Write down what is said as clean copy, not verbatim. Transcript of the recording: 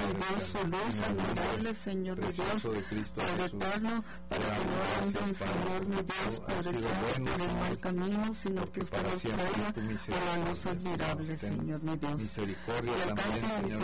mi Dios, su luz admirable, Señor mi Dios, Padre eterno, para que no anden, Señor mi Dios, Padre Santo, por el mal camino, sino que usted nos traiga a la luz admirable, Señor mi Dios. Misericordia Y alcance